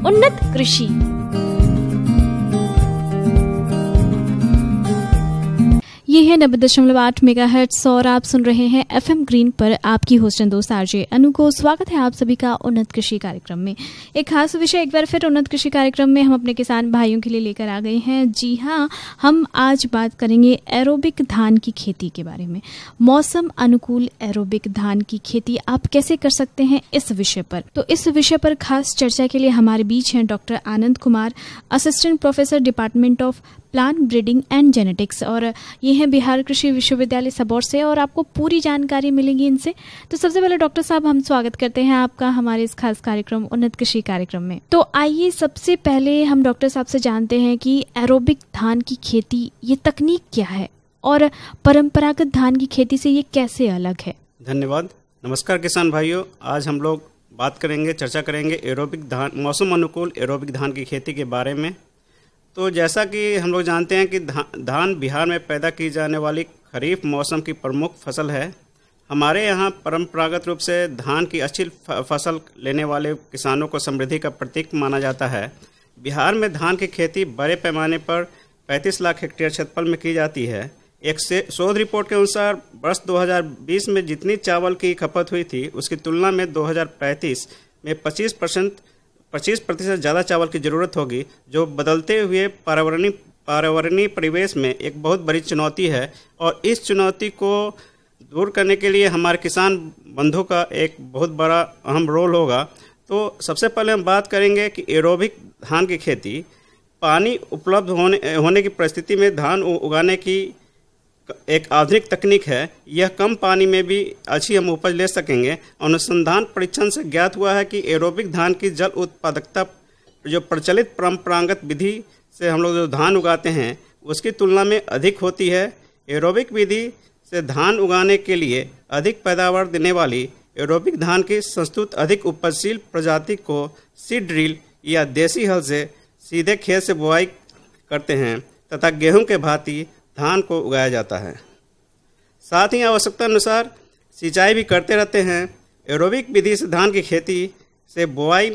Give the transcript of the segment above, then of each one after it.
उन्नत कृषि। ये है 90.8 मेगाहर्ट्ज और आप सुन रहे हैं FM ग्रीन पर आपकी होस्टन दोस्त आरजे अनु को। स्वागत है आप सभी का उन्नत कृषि कार्यक्रम में। एक खास विषय एक बार फिर उन्नत कृषि कार्यक्रम में हम अपने किसान भाइयों के लिए लेकर आ गए हैं। जी हाँ, हम आज बात करेंगे एरोबिक धान की खेती के बारे में। मौसम अनुकूल एरोबिक धान की खेती आप कैसे कर सकते हैं, इस विषय पर। तो इस विषय पर खास चर्चा के लिए हमारे बीच हैं doctor Anand Kumar, assistant professor department of plant breeding and genetics, और ये हैं बिहार कृषि विश्वविद्यालय सबौर से, और आपको पूरी जानकारी मिलेगी इनसे। तो सबसे पहले डॉक्टर साहब, हम स्वागत करते हैं आपका हमारे इस खास कार्यक्रम उन्नत कृषि कार्यक्रम में। तो आइए सबसे पहले हम डॉक्टर साहब से जानते हैं कि एरोबिक धान की खेती ये तकनीक क्या है और परंपरागत धान की खेती से ये कैसे अलग है। धन्यवाद। नमस्कार किसान भाइयों, आज हम लोग बात करेंगे, चर्चा करेंगे एरोबिक धान, मौसम अनुकूल एरोबिक धान की खेती के बारे में। तो जैसा कि हम लोग जानते हैं कि धान बिहार में पैदा की जाने वाली खरीफ मौसम की प्रमुख फसल है। हमारे यहाँ परंपरागत रूप से धान की अच्छी फसल लेने वाले किसानों को समृद्धि का प्रतीक माना जाता है। बिहार में धान की खेती बड़े पैमाने पर 35 लाख हेक्टेयर क्षेत्रफल में की जाती है। एक शोध रिपोर्ट के अनुसार वर्ष 2020 में जितनी चावल की खपत हुई थी, उसकी तुलना में 2035 में 25% ज़्यादा चावल की ज़रूरत होगी, जो बदलते हुए पर्यावरणीय परिवेश में एक बहुत बड़ी चुनौती है। और इस चुनौती को दूर करने के लिए हमारे किसान बंधु का एक बहुत बड़ा अहम रोल होगा। तो सबसे पहले हम बात करेंगे कि एरोबिक धान की खेती पानी उपलब्ध होने की परिस्थिति में धान उगाने की एक आधुनिक तकनीक है। यह कम पानी में भी अच्छी हम उपज ले सकेंगे। अनुसंधान परीक्षण से ज्ञात हुआ है कि एरोबिक धान की जल उत्पादकता जो प्रचलित परंपरागत विधि से हम लोग जो धान उगाते हैं उसकी तुलना में अधिक होती है। एरोबिक विधि से धान उगाने के लिए अधिक पैदावार देने वाली एरोबिक धान की संस्तुत अधिक उपजशील प्रजाति को सीड ड्रिल या देसी हल से सीधे खेत से बुआई करते हैं तथा गेहूं के भांति धान को उगाया जाता है। साथ ही आवश्यकता अनुसार सिंचाई भी करते रहते हैं। एरोबिक विधि से धान की खेती से बुआई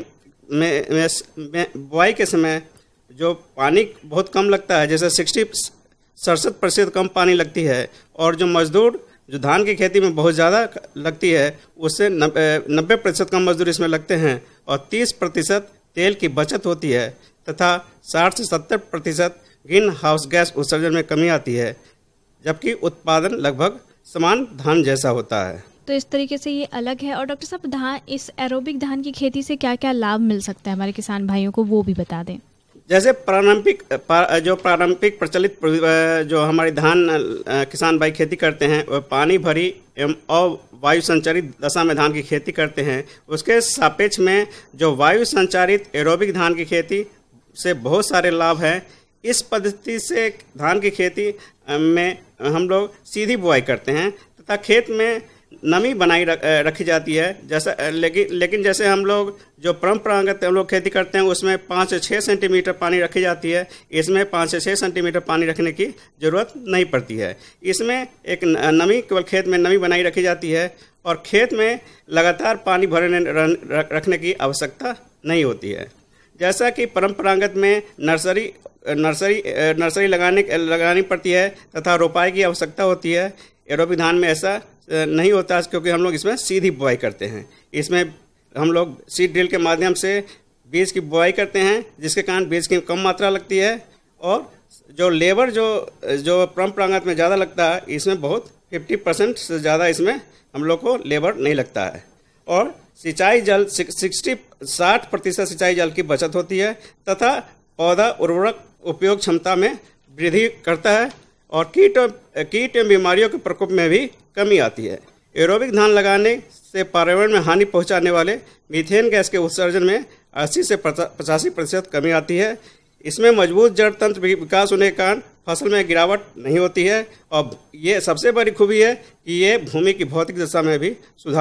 के समय जो पानी बहुत कम लगता है, जैसे 67% कम पानी लगती है, और जो मजदूर जो धान की खेती में बहुत ज़्यादा लगती है उससे 90% कम मजदूर इसमें लगते हैं, और 30% तेल की बचत होती है तथा 60 से 70% ग्रीन हाउस गैस उत्सर्जन में कमी आती है, जबकि उत्पादन लगभग समान धान जैसा होता है। तो इस तरीके से ये अलग है। और डॉक्टर साहब, इस एरोबिक धान की खेती से क्या क्या लाभ मिल सकता है हमारे किसान भाइयों को, वो भी बता दें। जैसे पारंपरिक प्रचलित जो हमारे धान किसान भाई खेती करते हैं, वह पानी भरी एवं वायु संचारित दशा में धान की खेती करते हैं। उसके सापेक्ष में जो वायु संचारित एरोबिक धान की खेती से बहुत सारे लाभ हैं। इस पद्धति से धान की खेती में हम लोग सीधी बुआई करते हैं तथा खेत में नमी बनाई रखी जाती है। जैसा लेकिन जैसे हम लोग जो परंपरागत हम लोग खेती करते हैं उसमें 5 से 6 सेंटीमीटर पानी रखी जाती है। इसमें 5 से 6 सेंटीमीटर पानी रखने की ज़रूरत नहीं पड़ती है। इसमें एक नमी केवल खेत में नमी बनाई रखी जाती है और खेत में लगातार पानी भरने रखने की आवश्यकता नहीं होती है। जैसा कि परंपरागत में नर्सरी लगानी पड़ती है तथा रोपाई की आवश्यकता होती है, एरोबिक धान में ऐसा नहीं होता, क्योंकि हम लोग इसमें सीधी बुआई करते हैं। इसमें हम लोग सीड ड्रिल के माध्यम से बीज की बुआई करते हैं, जिसके कारण बीज की कम मात्रा लगती है, और जो लेबर जो परंपरागत में ज़्यादा लगता है, इसमें बहुत 50% से ज़्यादा इसमें हम लोग को लेबर नहीं लगता है। और सिंचाई जल 60% सिंचाई जल की बचत होती है तथा पौधा उर्वरक उपयोग क्षमता में वृद्धि करता है, और कीट एवं बीमारियों के प्रकोप में भी कमी आती है। एरोबिक धान लगाने से पर्यावरण में हानि पहुंचाने वाले मीथेन गैस के उत्सर्जन में 80 से 85% कमी आती है। इसमें मजबूत जड़ तंत्र विकास होने के कारण फसल में गिरावट नहीं होती है, और ये सबसे बड़ी खूबी है कि ये भूमि की भौतिक दशा में भी सुधार